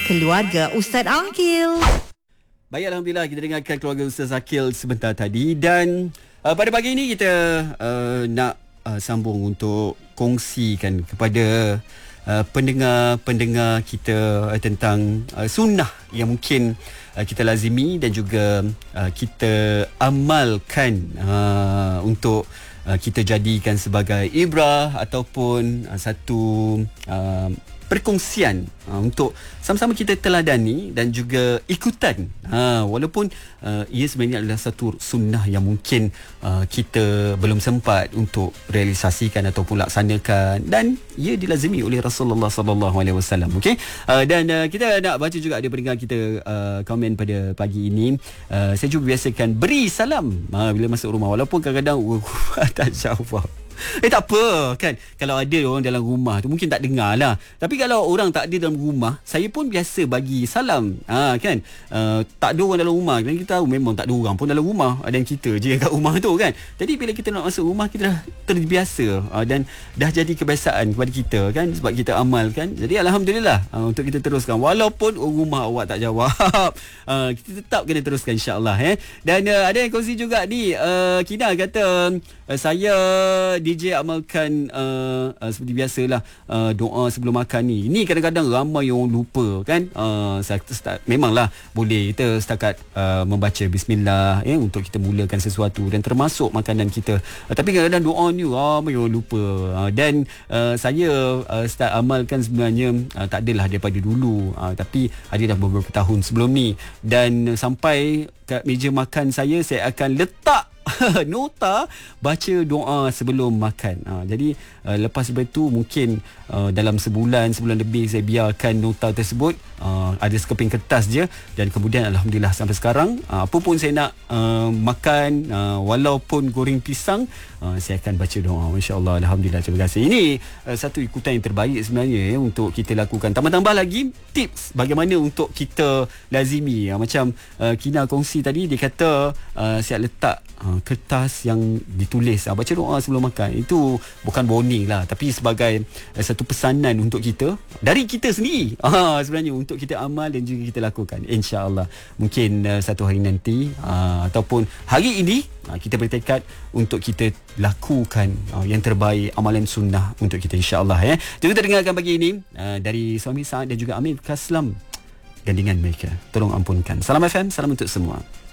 Keluarga Ustaz Akil. Baik, Alhamdulillah kita dengarkan keluarga Ustaz Akil sebentar tadi. Dan pada pagi ini kita nak sambung untuk kongsikan kepada pendengar-pendengar kita tentang sunnah yang mungkin kita lazimi dan juga kita amalkan untuk kita jadikan sebagai ibrah ataupun satu perkongsian untuk sama-sama kita teladani dan juga ikutan, walaupun ia sebenarnya adalah satu sunnah yang mungkin kita belum sempat untuk realisasikan ataupun laksanakan, dan ia dilazimi oleh Rasulullah sallallahu alaihi wasallam. Okey, dan kita nak baca juga ada pendengar kita komen pada pagi ini. Saya cuba biasakan beri salam bila masuk rumah, walaupun kadang-kadang tak jawab. Tak apa kan, kalau ada orang dalam rumah tu mungkin tak dengar lah. Tapi kalau orang tak ada dalam rumah, saya pun biasa bagi salam, kan. Tak ada orang dalam rumah, dan kita tahu memang tak ada orang pun dalam rumah, dan kita je kat rumah tu kan. Jadi bila kita nak masuk rumah, kita dah terbiasa dan dah jadi kebiasaan kepada kita kan, sebab kita amalkan. Jadi Alhamdulillah, untuk kita teruskan walaupun rumah awak tak jawab, kita tetap kena teruskan, insyaAllah. Dan ada yang kongsi juga ni, Kina kata, saya DJ amalkan seperti biasalah, doa sebelum makan ni. Ini kadang-kadang ramai yang lupa kan. Memanglah boleh kita setakat membaca bismillah untuk kita mulakan sesuatu dan termasuk makanan kita. Tapi kadang-kadang doa ni ramai yang lupa. Dan saya start amalkan sebenarnya tak adalah daripada dulu, tapi adalah beberapa tahun sebelum ni. Dan sampai kat meja makan saya akan letak nota baca doa sebelum makan. Jadi lepas itu mungkin dalam sebulan lebih saya biarkan nota tersebut, ada sekeping kertas je, dan kemudian Alhamdulillah sampai sekarang apa pun saya nak makan, walaupun goreng pisang, saya akan baca doa, insya-Allah. Alhamdulillah, terima kasih. Ini satu ikutan yang terbaik sebenarnya untuk kita lakukan. Tambah-tambah lagi tips bagaimana untuk kita lazimi. Macam Kina kongsi tadi, dia kata siap letak kertas yang ditulis baca doa sebelum makan. Itu bukan warning lah, tapi sebagai satu pesanan untuk kita, dari kita sendiri sebenarnya, untuk kita amal dan juga kita lakukan, insya-Allah. Mungkin satu hari nanti ataupun hari ini kita bertekad untuk kita lakukan yang terbaik, amalan sunnah untuk kita, insya-Allah. Jadi kita dengarkan pagi ini dari suami Saad dan juga Amir Kaslam, gandingan mereka, tolong ampunkan. Salam FM, salam untuk semua.